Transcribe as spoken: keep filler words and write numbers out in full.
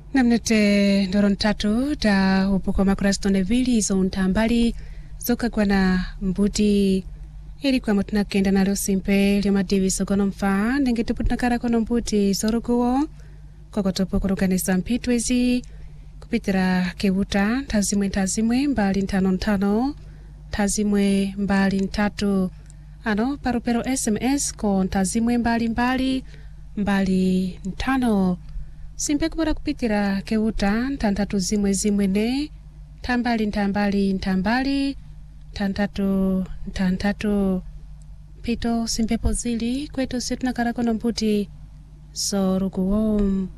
Namnete ndoro ntatu ta upuko makrasto nevili zo ntambali zokagwana mbuti ili kwa mutuna kenda nalo simpe lyo madivi sogono mfa ndenge tuputnakara kono mbuti zoruguwo kokotopo kuruganisa mpitwezi kupitira kewuta ntazimwe ntazimwe mbali ntano ntano ntazimwe mbali ntatu ano parupero S M S ko ntazimwe mbali mbali mbali ntano simpe kubora kupitira kewuta ntantatu zimwe zimwe ne tambali ntambali ntambali tantatu ntantatu pito simpepo zili kwetu situna karakono mputi zoruguwo.